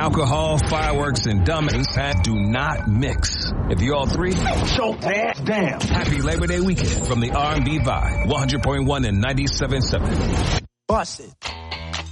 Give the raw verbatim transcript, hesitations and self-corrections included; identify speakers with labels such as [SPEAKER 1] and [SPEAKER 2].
[SPEAKER 1] Alcohol, fireworks, and dummies do not mix. If you're all three,
[SPEAKER 2] so damn.
[SPEAKER 1] Happy Labor Day weekend from the R and B Vibe, one hundred point one and ninety-seven point seven.
[SPEAKER 3] Bust it.